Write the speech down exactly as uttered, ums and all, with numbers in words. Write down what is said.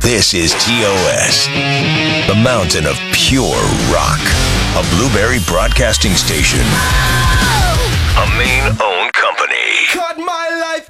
This is T O S, the mountain of pure rock, a Blueberry Broadcasting Station.